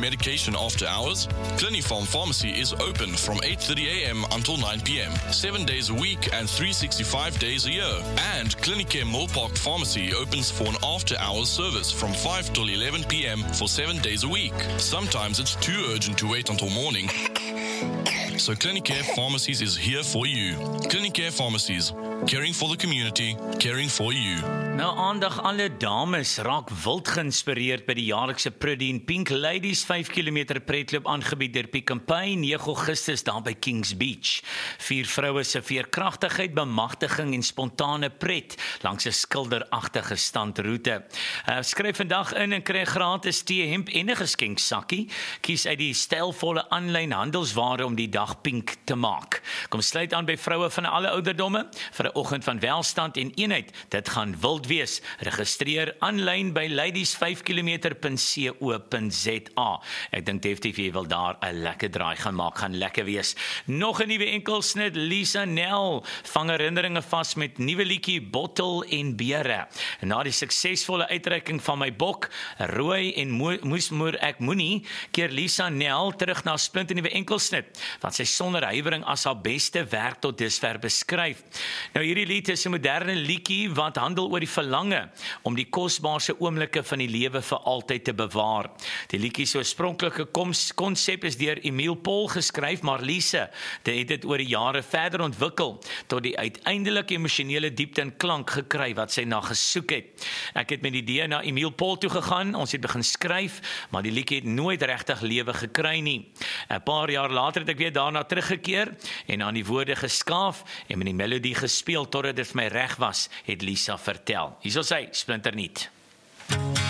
medication after hours? Clinifarm Pharmacy is open from 8:30 a.m. until 9 p.m. 7 days a week and 365 days a year. And Clinicare Millpark Pharmacy opens for an after-hours service from 5 till 11 p.m. for 7 days a week. Sometimes it's too urgent to wait until morning. So Clinicare Pharmacies is here for you. Clinicare Pharmacies, caring for the community, caring for you. Nou aandag alle dames raak wild geïnspireerd by die jaarlikse Prudine Pink Ladies 5 km pretloop aangebied deur Pick n Pay 9 Augustus daar by Kings Beach. 4 vroue se veerkragtigheid, bemagtiging en spontane pret langs 'n skilderagtige standroete. Skryf vandag in en kry gratis tee, hemp en 'n geskenksakkie. Kies uit die stylvolle aanlyn handelsware om die dag pink te maak. Kom sluit aan by vroue van alle ouderdomme vir 'n oggend van welstand en eenheid. Dit gaan wild wees. Registreer aanlyn by ladies5km.co.za. Ek dink definitief jy wil daar 'n lekker draai gaan maak, gaan lekker wees. Nog 'n nuwe enkelsnit, Lisa Nel vang herinneringe vas met nuwe liedjie Bottel en Beere. En na die suksesvolle uitreiking van My Bok, Rooi en Moesmoer Ek Moenie, keer Lisa Nel terug na 'n splinternuwe enkelsnit wat sy sonder huiwering as haar beste werk tot dusver beskryf. Nou hierdie lied is 'n moderne liedjie wat handel oor die verlange om die kosbare oomblikke van die lewe vir altyd te bewaar. Die liedjie se oorspronklike konsep is deur Emile Paul geskryf, maar Lise het dit oor die jare verder ontwikkel tot die uiteindelike emosionele diepte en klank gekry wat sy na gesoek het. Ek het met die idee na Emile Paul toe gegaan, ons het begin skryf, maar die liedjie het nooit regtig lewe gekry nie. 'n Paar jaar later het ek weer daarna teruggekeer en aan die woorde geskaaf en met die melodie gespeel totdat dit vir my reg was, het Lisa vertel. Hier is sy, splinternuut.